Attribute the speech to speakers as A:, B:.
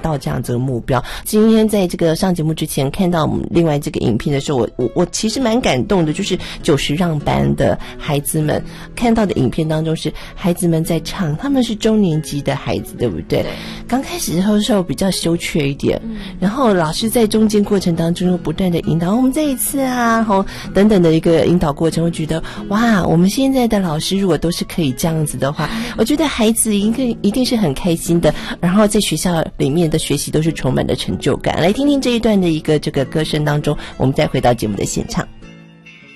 A: 到这样子的目标。今天在这个上节目之前看到我们另外这个影片的时候，我其实蛮感动的，就是90让班的孩子们看到的影片当中是孩子们在唱，他们是中年级的孩子，对不对？刚开始的时候比较羞怯一点，然后老师在中间过程当中又不断的引导我们这一次啊，等等的一个引导过程，我觉得哇，我们现在的老师如果都是可以这样子的话，我觉得孩子一定是很开心的，然后在学校里面的学习都是充满了成就感。来听听这一段的一个这个歌声当中，我们再回到节目的现场。